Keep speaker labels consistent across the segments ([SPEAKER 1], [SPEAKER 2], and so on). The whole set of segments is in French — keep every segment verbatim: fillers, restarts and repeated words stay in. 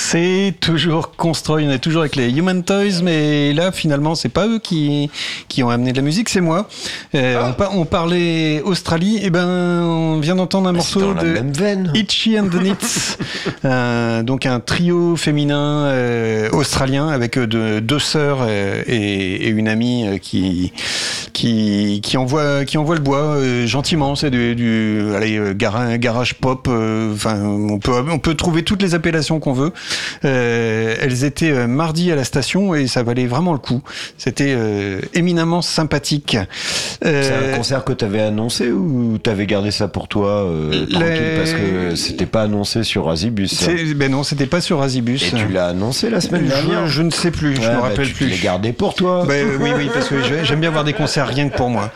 [SPEAKER 1] C'est toujours Constroy, on est toujours avec les Human Toys, mais là finalement c'est pas eux qui, qui ont amené de la musique, c'est moi. Euh, ah. on, par, on parlait Australie, et ben on vient d'entendre un bah, morceau de Itchy and the Knits, euh, donc un trio féminin euh, australien avec de, deux sœurs euh, et, et une amie euh, qui, qui, qui, envoie, qui envoie le bois euh, gentiment, c'est du, du allez, garage, garage pop, enfin euh, on, peut, on peut trouver toutes les appellations qu'on veut. Euh, elles étaient euh, mardi à la station et ça valait vraiment le coup. C'était euh, éminemment sympathique.
[SPEAKER 2] Euh, c'est un concert que tu avais annoncé ou tu avais gardé ça pour toi euh, tranquille les... parce que c'était pas annoncé sur Razibus.
[SPEAKER 1] C'est... Ben non, c'était pas sur Razibus.
[SPEAKER 2] Et tu l'as annoncé la semaine dernière.
[SPEAKER 1] Je, je ne sais plus, je ouais, me
[SPEAKER 2] bah
[SPEAKER 1] rappelle
[SPEAKER 2] tu
[SPEAKER 1] plus.
[SPEAKER 2] Tu l'as gardé pour toi.
[SPEAKER 1] Ben, oui, oui, parce que j'aime bien voir des concerts rien que pour moi.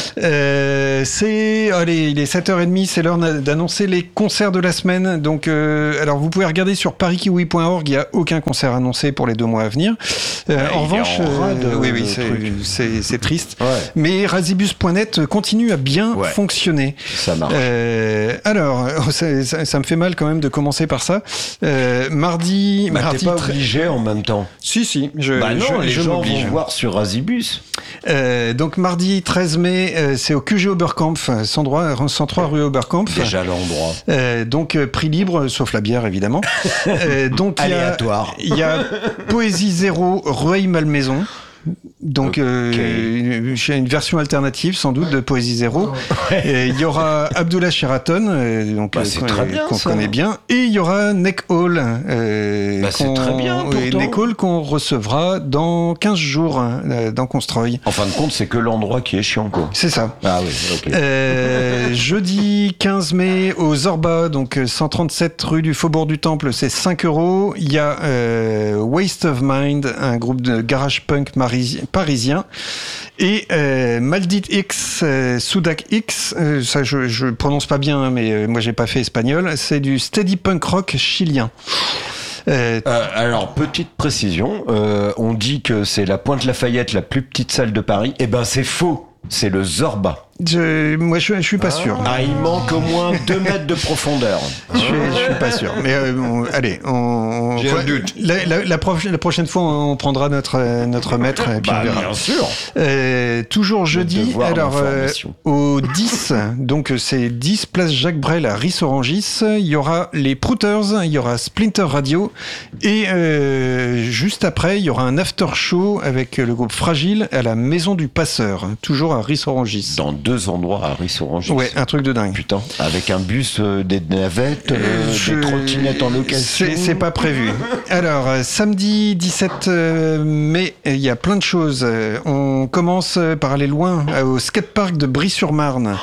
[SPEAKER 1] Euh, c'est, allez, il est sept heures trente, c'est l'heure d'annoncer les concerts de la semaine. Donc, euh, alors vous pouvez regarder sur paris kiwi point org, il n'y a aucun concert annoncé pour les deux mois à venir. Euh, ouais, en revanche, en rade, euh, oui, oui, c'est, c'est, c'est triste. Ouais. Mais razibus point net continue à bien ouais. fonctionner.
[SPEAKER 2] Ça marche.
[SPEAKER 1] Euh, alors, ça, ça, ça me fait mal quand même de commencer par ça. Euh, mardi,
[SPEAKER 2] bah,
[SPEAKER 1] mardi.
[SPEAKER 2] T'es pas obligé en même temps.
[SPEAKER 1] Si, si. Je,
[SPEAKER 2] bah non,
[SPEAKER 1] je,
[SPEAKER 2] les
[SPEAKER 1] je
[SPEAKER 2] gens
[SPEAKER 1] m'oblige.
[SPEAKER 2] vont voir sur Razibus.
[SPEAKER 1] Euh, donc mardi treize mai, euh, c'est au Q G Oberkampf, cent trois rue Oberkampf.
[SPEAKER 2] Déjà l'endroit.
[SPEAKER 1] Euh, donc euh, prix libre, sauf la bière évidemment. Euh, donc
[SPEAKER 2] aléatoire.
[SPEAKER 1] Il y a Poésie Zéro, Rueil-Malmaison. Donc, okay. euh, une, une version alternative, sans doute, de Poésie Zéro. Ouais. Il y aura Abdullah Sheraton, euh, donc,
[SPEAKER 2] bah, c'est très bien,
[SPEAKER 1] qu'on ça. connaît bien. Et il y aura Neck Hall, euh,
[SPEAKER 2] bah, c'est très bien,
[SPEAKER 1] euh, Neck Hall qu'on recevra dans quinze jours euh, dans Constroy.
[SPEAKER 2] En fin de compte, c'est que l'endroit qui est chiant, quoi.
[SPEAKER 1] C'est ça.
[SPEAKER 2] Ah oui, ok.
[SPEAKER 1] Euh, jeudi quinze mai, au Zorba, donc cent trente-sept rue du Faubourg du Temple, c'est cinq euros. Il y a euh, Waste of Mind, un groupe de garage punk marisi- parisien. Et euh, Maldit X, euh, Sudak X, euh, ça je, je prononce pas bien, mais euh, moi j'ai pas fait espagnol, c'est du steady punk rock chilien.
[SPEAKER 2] Euh, euh, alors, petite précision, euh, on dit que c'est la Pointe Lafayette, la plus petite salle de Paris. Eh ben, c'est faux. C'est le Zorba.
[SPEAKER 1] Je, moi, je, je suis pas
[SPEAKER 2] ah,
[SPEAKER 1] sûr.
[SPEAKER 2] Ah, il manque au moins deux mètres de profondeur.
[SPEAKER 1] Je, je suis pas sûr. Mais euh, on, allez, on.
[SPEAKER 2] J'ai
[SPEAKER 1] on,
[SPEAKER 2] un doute.
[SPEAKER 1] La, la, la, proche, la prochaine fois, on prendra notre notre maître. Et puis
[SPEAKER 2] bah,
[SPEAKER 1] on verra.
[SPEAKER 2] Bien sûr.
[SPEAKER 1] Euh, toujours jeudi. Alors euh, au dix, donc c'est dix place Jacques Brel à Ris-Orangis. Il y aura les Prouters, il y aura Splinter Radio et euh, juste après, il y aura un after show avec le groupe Fragile à la Maison du Passeur, toujours à Ris-Orangis.
[SPEAKER 2] Dans deux endroits à Ris-Orangis.
[SPEAKER 1] Ouais, un truc de dingue.
[SPEAKER 2] Putain, avec un bus, euh, des navettes, euh, je... des trottinettes en location.
[SPEAKER 1] C'est, c'est pas prévu. Alors, euh, samedi dix-sept mai, il y a plein de choses. On commence par aller loin, au skatepark de Brie-sur-Marne.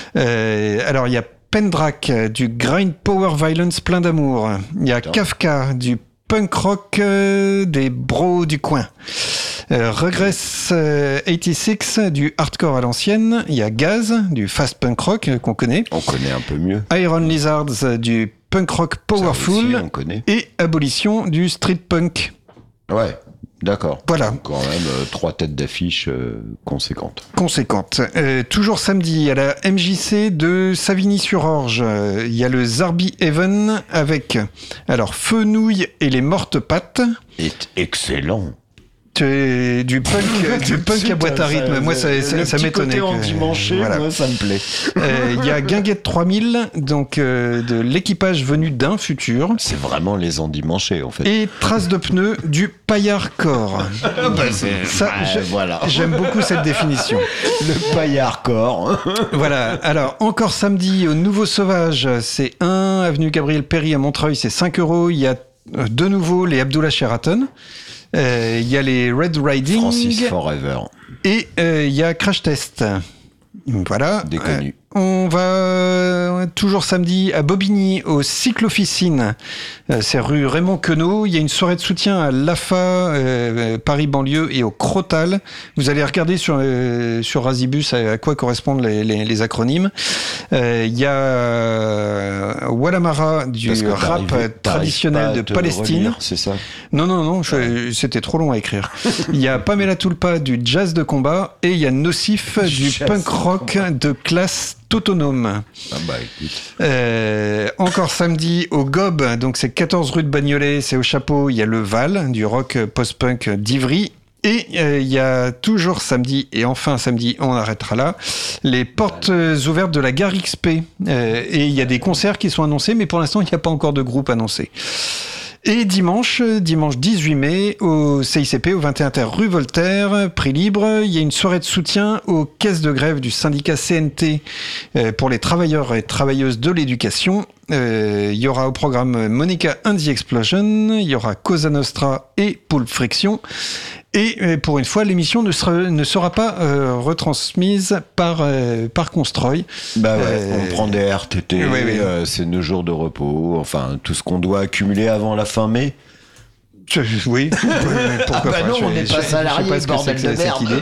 [SPEAKER 1] Euh, alors, il y a Pendrac, du grind power violence plein d'amour. Il y a Putain. Kafka, du punk rock euh, des bros du coin. Euh, Regress euh, quatre-vingt-six, du hardcore à l'ancienne. Il y a Gaz, du fast punk rock euh, qu'on connaît.
[SPEAKER 2] On connaît un peu mieux.
[SPEAKER 1] Iron Lizards, euh, du punk rock powerful.
[SPEAKER 2] Ça aussi, on connaît.
[SPEAKER 1] Et Abolition, du street punk.
[SPEAKER 2] Ouais, d'accord.
[SPEAKER 1] Voilà.
[SPEAKER 2] Donc, quand même, euh, trois têtes d'affiche euh, conséquentes.
[SPEAKER 1] Conséquentes. Euh, toujours samedi, à la M J C de Savigny-sur-Orge, euh, il y a le Zarbi Even avec, alors, Fenouille et les Mortes Pattes.
[SPEAKER 2] Est excellent.
[SPEAKER 1] Du punk, du punk à boîte à rythme. Moi, ça, ça, ça m'étonnait.
[SPEAKER 2] Le petit côté endimanché, voilà. Moi, ça me plaît.
[SPEAKER 1] Il euh, y a Guinguette trois mille, donc euh, de l'équipage venu d'un futur.
[SPEAKER 2] C'est vraiment les endimanchés, en fait.
[SPEAKER 1] Et Traces de pneus du paillardcore.
[SPEAKER 2] bah, c'est...
[SPEAKER 1] Ça,
[SPEAKER 2] bah,
[SPEAKER 1] je,
[SPEAKER 2] voilà.
[SPEAKER 1] J'aime beaucoup cette définition.
[SPEAKER 2] Le paillardcore.
[SPEAKER 1] Voilà. Alors, encore samedi, au Nouveau Sauvage, c'est un avenue Gabriel Péry à Montreuil, c'est cinq euros. Il y a euh, de nouveau les Abdullah Sheraton. Il euh, y a les Red Riding.
[SPEAKER 2] Francis Forever.
[SPEAKER 1] Et il euh, y a Crash Test. Voilà.
[SPEAKER 2] Déconnu.
[SPEAKER 1] Euh, on va euh, toujours samedi à Bobigny, au Cyclofficine. Euh, c'est rue Raymond Queneau. Il y a une soirée de soutien à l'A F A, euh, Paris Banlieue et au Crotal. Vous allez regarder sur, euh, sur Razibus à, à quoi correspondent les, les, les acronymes. Euh, il y a euh, Walamara du rap traditionnel de Palestine.
[SPEAKER 2] Relire, c'est ça?
[SPEAKER 1] Non, non, non, je, c'était trop long à écrire. Il y a Pamela Tulpa du jazz de combat et il y a Nocif du punk rock de classe autonome.
[SPEAKER 2] Ah bah écoute.
[SPEAKER 1] Euh, encore samedi au Gob, donc c'est quatorze rue de Bagnolet, c'est au Chapeau, il y a le Val, du rock post-punk d'Ivry. Et il euh, y a toujours samedi, et enfin samedi, on arrêtera là, les portes ouvertes de la Gare X P. Euh, et il y a des concerts qui sont annoncés, mais pour l'instant, il n'y a pas encore de groupe annoncé. Et dimanche, dimanche dix-huit mai, au C I C P, au vingt et un terre rue Voltaire, prix libre, il y a une soirée de soutien aux caisses de grève du syndicat C N T euh, pour les travailleurs et travailleuses de l'éducation. Euh, il y aura au programme Monica and the Explosion, il y aura Cosa Nostra et Pulp Friction. Et euh, pour une fois, l'émission ne sera, ne sera pas euh, retransmise par, euh, par Constroy.
[SPEAKER 2] Bah ouais,
[SPEAKER 1] Euh,
[SPEAKER 2] on prend des R T T,
[SPEAKER 1] oui, oui.
[SPEAKER 2] euh, c'est nos jours de repos, enfin tout ce qu'on doit accumuler avant la fin mai.
[SPEAKER 1] Oui, pourquoi
[SPEAKER 2] Ah bah
[SPEAKER 1] pas,
[SPEAKER 2] non,
[SPEAKER 1] je-
[SPEAKER 2] on n'est
[SPEAKER 1] je-
[SPEAKER 2] pas
[SPEAKER 1] je sais
[SPEAKER 2] salariés,
[SPEAKER 1] pas ce que
[SPEAKER 2] bordel
[SPEAKER 1] c'est que
[SPEAKER 2] de
[SPEAKER 1] cette
[SPEAKER 2] merde.
[SPEAKER 1] idée.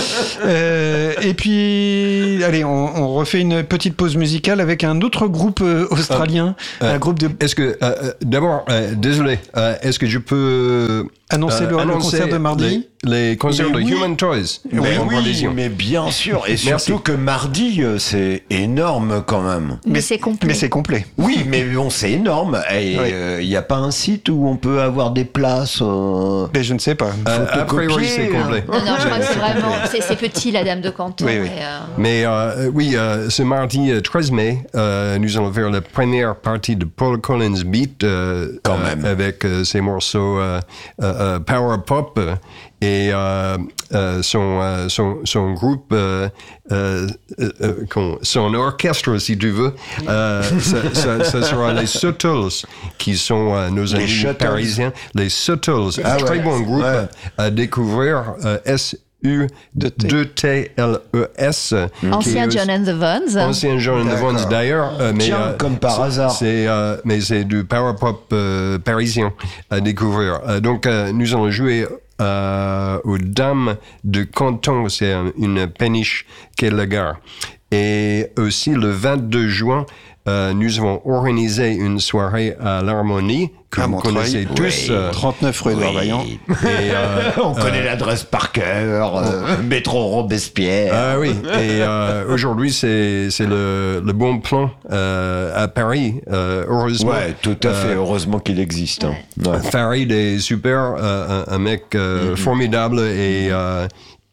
[SPEAKER 1] Euh, et puis, allez, on, on refait une petite pause musicale avec un autre groupe euh, australien,
[SPEAKER 3] Euh,
[SPEAKER 1] un groupe de...
[SPEAKER 3] Est-ce que, euh, euh, d'abord, euh, désolé, euh, est-ce que je peux
[SPEAKER 1] Annoncer
[SPEAKER 3] euh,
[SPEAKER 1] le- le
[SPEAKER 3] annoncer
[SPEAKER 1] concert de mardi
[SPEAKER 3] les, les concerts
[SPEAKER 2] Mais
[SPEAKER 3] de
[SPEAKER 2] oui.
[SPEAKER 3] Human Toys
[SPEAKER 2] Mais
[SPEAKER 3] en
[SPEAKER 2] oui,
[SPEAKER 3] Provision.
[SPEAKER 2] mais bien sûr, et surtout
[SPEAKER 3] Merci.
[SPEAKER 2] que mardi, euh, c'est énorme quand même.
[SPEAKER 4] Mais c'est complet.
[SPEAKER 1] Mais c'est complet.
[SPEAKER 2] Oui, mais bon, c'est énorme. Et il
[SPEAKER 1] Oui.
[SPEAKER 2] n'y a pas un site où on peut avoir des places euh,
[SPEAKER 1] Mais je ne sais pas.
[SPEAKER 3] Euh, a priori,
[SPEAKER 2] photocopiées,
[SPEAKER 3] c'est complet.
[SPEAKER 4] Non, non, je crois que c'est vraiment... C'est, c'est petit, la Dame de Canton.
[SPEAKER 1] Oui, oui.
[SPEAKER 4] et, euh,
[SPEAKER 3] Mais euh, oui, euh, ce mardi euh, treize mai, euh, nous allons faire la première partie de Paul Collins Beat euh,
[SPEAKER 2] Quand
[SPEAKER 3] euh,
[SPEAKER 2] même.
[SPEAKER 3] avec euh, ses morceaux euh, euh, euh, power pop euh, et euh, euh, son, euh, son son groupe, euh, euh, euh, con- son orchestre si tu veux. Euh, ça, ça, ça sera les Suttles qui sont euh, nos amis
[SPEAKER 2] Shuttles.
[SPEAKER 3] parisiens. Les Suttles,
[SPEAKER 2] Ah
[SPEAKER 3] un très
[SPEAKER 2] ouais.
[SPEAKER 3] bon groupe
[SPEAKER 2] Ouais.
[SPEAKER 3] à découvrir. Euh, S U deux T L E S.
[SPEAKER 4] Ancien John and the Vons.
[SPEAKER 3] Ancien John and the
[SPEAKER 2] D'accord.
[SPEAKER 3] Vons d'ailleurs. euh, mais,
[SPEAKER 2] Tiens, comme par
[SPEAKER 3] c'est-
[SPEAKER 2] hasard.
[SPEAKER 3] C'est, euh, mais c'est du power pop euh, parisien à découvrir. Euh, donc, euh, nous allons jouer euh, aux Dames de Canton. C'est un- une péniche qu'est la gare. Et aussi, le vingt-deux juin, euh, nous avons organisé une soirée à l'Harmonie que
[SPEAKER 1] À
[SPEAKER 3] vous
[SPEAKER 1] Montreuil.
[SPEAKER 3] connaissez tous.
[SPEAKER 2] Oui.
[SPEAKER 3] euh,
[SPEAKER 1] trente-neuf rue Edouard Vaillant.
[SPEAKER 3] et, euh,
[SPEAKER 2] on connaît l'adresse par cœur, euh, métro Robespierre.
[SPEAKER 3] Ah oui, et euh, aujourd'hui c'est c'est le, le bon plan euh, à Paris, euh, heureusement.
[SPEAKER 2] Ouais, tout à fait.
[SPEAKER 3] Euh,
[SPEAKER 2] Heureusement qu'il existe. hein. Ouais.
[SPEAKER 3] Farid est super, euh, un, un mec euh,
[SPEAKER 2] Mm-hmm.
[SPEAKER 3] formidable et euh,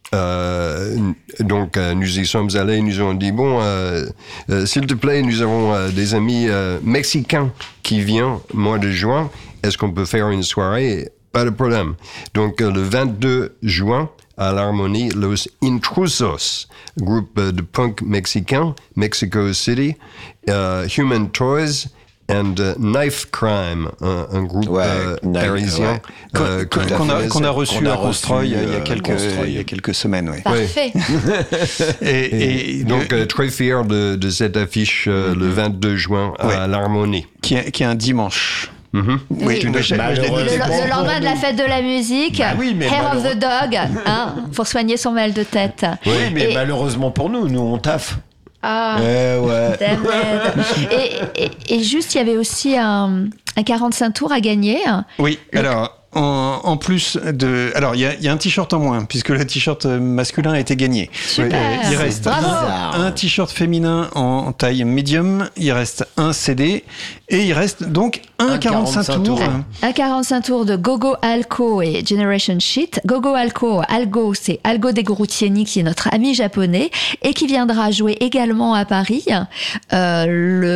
[SPEAKER 3] euh, donc euh, nous y sommes allés, nous avons dit bon, euh, euh, s'il te plaît, nous avons euh, des amis euh, mexicains qui viennent mois de juin. Est-ce qu'on peut faire une soirée? Pas de problème. Donc euh, le vingt-deux juin à l'Harmonie, Los Intrusos, groupe euh, de punk mexicain, Mexico City, euh, Human Toys. And uh, Knife Crime, un, un groupe
[SPEAKER 2] Ouais,
[SPEAKER 3] euh,
[SPEAKER 2] Knife,
[SPEAKER 3] parisien
[SPEAKER 2] ouais.
[SPEAKER 3] euh,
[SPEAKER 1] Qu'on
[SPEAKER 3] que-
[SPEAKER 1] qu'on a, qu'on a reçu
[SPEAKER 2] qu'on a
[SPEAKER 1] à Constroy
[SPEAKER 2] reçu,
[SPEAKER 1] il y a
[SPEAKER 2] euh,
[SPEAKER 1] quelques,
[SPEAKER 2] Constroy.
[SPEAKER 1] il y a quelques semaines. Ouais.
[SPEAKER 4] Parfait.
[SPEAKER 1] Et,
[SPEAKER 3] Et,
[SPEAKER 1] et
[SPEAKER 3] donc euh, très fier de, de cette affiche euh, le vingt-deux juin
[SPEAKER 1] Ouais.
[SPEAKER 3] à l'Harmonie.
[SPEAKER 1] qui, est, qui est un dimanche.
[SPEAKER 3] Mhm.
[SPEAKER 4] Oui.
[SPEAKER 1] tout à fait.
[SPEAKER 2] Malheureusement.
[SPEAKER 1] Je l'ai
[SPEAKER 4] Le,
[SPEAKER 1] noté.
[SPEAKER 2] Bon,
[SPEAKER 4] le lendemain
[SPEAKER 2] pour
[SPEAKER 4] de la
[SPEAKER 2] nous.
[SPEAKER 4] fête de la musique,
[SPEAKER 2] Bah oui, mais
[SPEAKER 4] Hair of the
[SPEAKER 2] malheureux-
[SPEAKER 4] Dog, hein, pour soigner son mal de tête.
[SPEAKER 2] Oui, mais
[SPEAKER 4] Et-
[SPEAKER 2] malheureusement pour nous, nous on taffe.
[SPEAKER 4] Ah,
[SPEAKER 2] Eh ouais.
[SPEAKER 4] damn it. et, et, et juste, il y avait aussi un, un quarante-cinq tours à gagner.
[SPEAKER 1] Oui, alors, en, en plus de... Alors, il y a, il y a un t-shirt en moins, puisque le t-shirt masculin a été gagné.
[SPEAKER 4] Super.
[SPEAKER 1] Euh, il reste
[SPEAKER 4] Bravo.
[SPEAKER 1] un, un t-shirt féminin en taille médium, il reste un C D, et il reste donc un,
[SPEAKER 2] Un
[SPEAKER 1] quarante-cinq,
[SPEAKER 2] quarante-cinq
[SPEAKER 1] tours.
[SPEAKER 2] tours.
[SPEAKER 4] Un quarante-cinq tours de Gogo Alco et Generation Shit. Gogo Alco, Algo, c'est Algo Degrutieni, qui est notre ami japonais et qui viendra jouer également à Paris euh,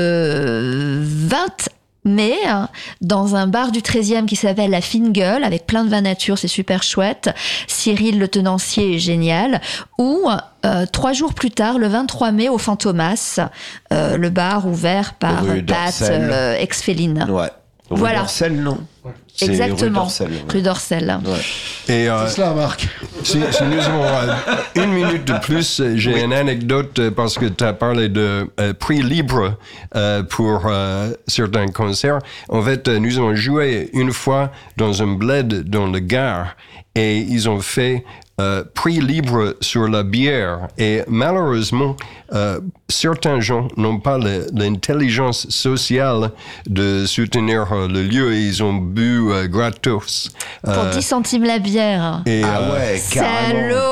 [SPEAKER 4] le vingt mai dans un bar du treizième qui s'appelle La Fine Gueule avec plein de vins nature, c'est super chouette. Cyril le tenancier est génial. Ou euh, trois jours plus tard, le vingt-trois mai au Fantomas, euh, le bar ouvert par
[SPEAKER 2] Rue
[SPEAKER 4] Pat
[SPEAKER 2] d'Orcel.
[SPEAKER 4] euh, ex-Féline.
[SPEAKER 2] Ouais. Rue
[SPEAKER 4] Voilà.
[SPEAKER 2] d'Orcel, non C'est Rue
[SPEAKER 4] Exactement.
[SPEAKER 2] d'Orcel, ouais.
[SPEAKER 4] Rue d'Orcel.
[SPEAKER 2] Ouais.
[SPEAKER 3] Et euh,
[SPEAKER 2] C'est cela, Marc.
[SPEAKER 3] si, si nous avons euh, une minute de plus, j'ai une anecdote euh, parce que tu as parlé de euh, prix libre euh, pour euh, certains concerts. En fait, euh, nous avons joué une fois dans un bled dans le Gard et ils ont fait euh, prix libre sur la bière. Et malheureusement, euh, certains gens n'ont pas le- l'intelligence sociale de soutenir euh, le lieu et ils ont bu euh, gratos.
[SPEAKER 4] Pour
[SPEAKER 3] Euh,
[SPEAKER 4] dix centimes la bière.
[SPEAKER 3] et,
[SPEAKER 2] Ah
[SPEAKER 3] euh,
[SPEAKER 2] ouais, carrément.
[SPEAKER 4] Salaud.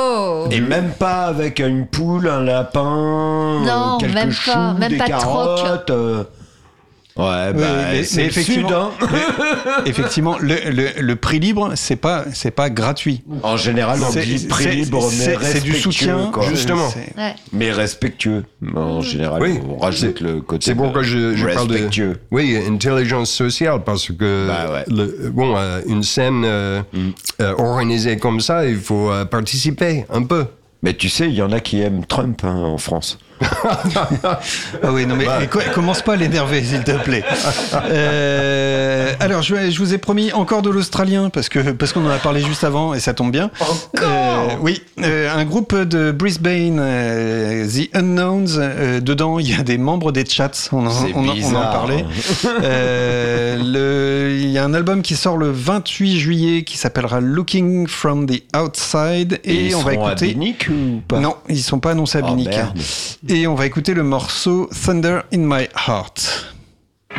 [SPEAKER 4] Oh.
[SPEAKER 2] Et même pas avec une poule, un lapin,
[SPEAKER 4] non,
[SPEAKER 2] euh, quelques
[SPEAKER 4] même
[SPEAKER 2] choux,
[SPEAKER 4] pas, même
[SPEAKER 2] des
[SPEAKER 4] pas de troc.
[SPEAKER 2] carottes. Euh... Ouais, bah,
[SPEAKER 1] Oui, mais-
[SPEAKER 2] c'est
[SPEAKER 1] mais
[SPEAKER 2] le
[SPEAKER 1] effectivement-
[SPEAKER 2] sud, hein.
[SPEAKER 1] le- effectivement, le, le, le prix libre, c'est pas, c'est pas gratuit.
[SPEAKER 2] En général, on
[SPEAKER 1] C'est-
[SPEAKER 2] dit prix
[SPEAKER 1] c'est-
[SPEAKER 2] libre, mais
[SPEAKER 1] c'est- c'est du
[SPEAKER 2] respectueux,
[SPEAKER 1] soutien,
[SPEAKER 2] quoi.
[SPEAKER 3] Justement.
[SPEAKER 1] C'est-
[SPEAKER 4] Ouais.
[SPEAKER 2] Mais respectueux. En général,
[SPEAKER 3] Oui.
[SPEAKER 2] on rajoute le côté
[SPEAKER 3] C'est pourquoi je, je parle de
[SPEAKER 2] respectueux.
[SPEAKER 3] oui, intelligence sociale, parce que
[SPEAKER 2] Bah ouais.
[SPEAKER 3] le, bon, euh, une scène euh,
[SPEAKER 2] Mm.
[SPEAKER 3] euh, organisée comme ça, il faut euh, participer un peu.
[SPEAKER 2] Mais tu sais, il y en a qui aiment Trump hein, en France.
[SPEAKER 1] Ah oui, non mais et quoi- commence pas à l'énerver, s'il te plaît. Euh, alors, je, je vous ai promis encore de l'australien parce que parce qu'on en a parlé juste avant et ça tombe bien. Euh, oui, euh, un groupe de Brisbane, euh, The Unknowns. Euh, dedans, il y a des membres des Chats. On en,
[SPEAKER 2] C'est
[SPEAKER 1] on en- on en
[SPEAKER 2] bizarre.
[SPEAKER 1] parlait. Euh, le- il y a un album qui sort le vingt-huit juillet qui s'appellera Looking from the Outside et,
[SPEAKER 2] ils
[SPEAKER 1] on va
[SPEAKER 2] seront à
[SPEAKER 1] écouter.
[SPEAKER 2] Binic ou pas?
[SPEAKER 1] Non, ils sont pas annoncés à
[SPEAKER 2] Oh,
[SPEAKER 1] Binic.
[SPEAKER 2] merde.
[SPEAKER 1] Et on va écouter le morceau Thunder in My Heart.